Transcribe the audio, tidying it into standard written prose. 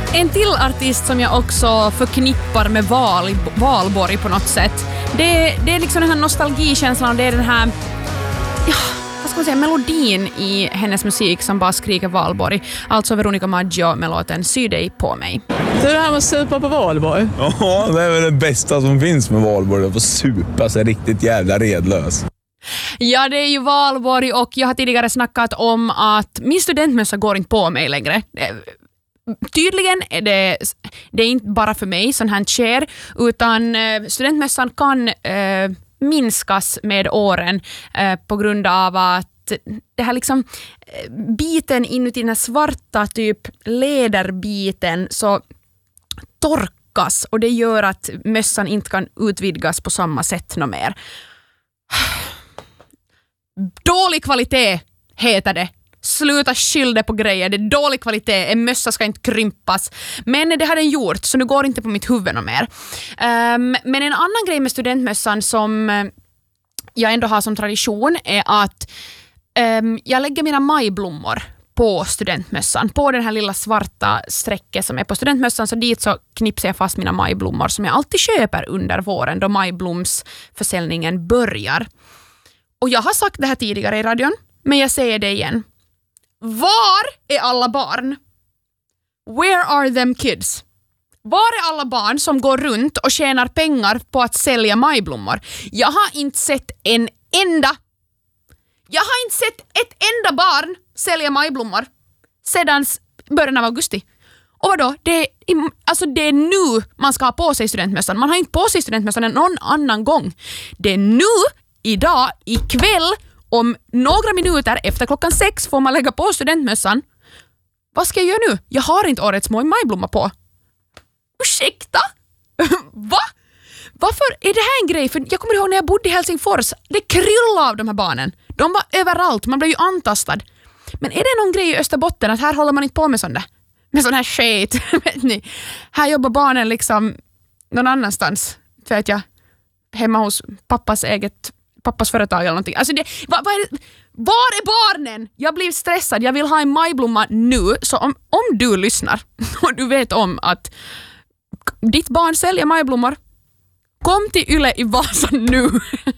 En till artist som jag också förknippar med Valborg på något sätt. Det är liksom den här nostalgikänslan och det är den här vad ska man säga, melodin i hennes musik som bara skriker Valborg. Alltså Veronica Maggio med låten Sy dig på mig. Det är det här med att supa på Valborg. Ja, det är väl det bästa som finns med Valborg. Att få supa sig riktigt jävla redlös. Ja, det är ju Valborg och jag har tidigare snackat om att min studentmössa går inte på mig längre. Tydligen är det är inte bara för mig sånt här sker, utan studentmössan kan minskas med åren på grund av att det här liksom biten inuti den här svarta typ läderbiten så torkas och det gör att mössan inte kan utvidgas på samma sätt något mer. Dålig kvalitet heter det. Sluta skylda på grejer. Det är dålig kvalitet. En mössa ska inte krympas. Men det har den gjort, så nu går inte på mitt huvud något mer. Men en annan grej med studentmössan som jag ändå har som tradition är att jag lägger mina majblommor på studentmössan. På den här lilla svarta strecket som är på studentmössan, så dit så knipsar jag fast mina majblommor som jag alltid köper under våren då majblomsförsäljningen börjar. Och jag har sagt det här tidigare i radion, men jag säger det igen. Var är alla barn? Where are them kids? Var är alla barn som går runt och tjänar pengar på att sälja majblommor? Jag har inte sett ett enda barn sälja majblommor sedan början av augusti. Och vadå? Det är nu man ska ha på sig studentmössan. Man har inte på sig studentmössan någon annan gång. Det är nu, idag, ikväll, om några minuter efter 6:00 får man lägga på studentmössan. Vad ska jag göra nu? Jag har inte årets majblomma på. Ursäkta? Va? Varför är det här en grej? För jag kommer ihåg när jag bodde i Helsingfors. Det kryllade av de här barnen. De var överallt. Man blev ju antastad. Men är det någon grej i Österbotten att här håller man inte på med sån här skit? Vet ni? Här jobbar barnen liksom någon annanstans. Vet jag. Hemma hos pappas företag eller någonting. Alltså var är barnen? Jag blir stressad. Jag vill ha en majblomma nu. Så om du lyssnar och du vet om att ditt barn säljer majblommor, kom till Yle i Vasa nu.